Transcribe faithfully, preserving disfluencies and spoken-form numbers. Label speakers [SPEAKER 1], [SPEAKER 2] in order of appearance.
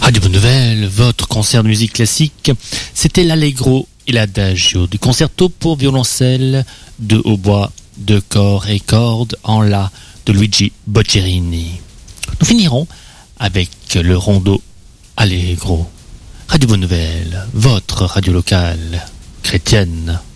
[SPEAKER 1] Radio Bonne Nouvelle, votre concert de musique classique, c'était l'Allegro et l'Adagio du concerto pour violoncelle, de hautbois, de corps et cordes en la de Luigi Boccherini. Nous finirons avec le rondo Allegro. Radio Bonne Nouvelle, votre radio locale chrétienne.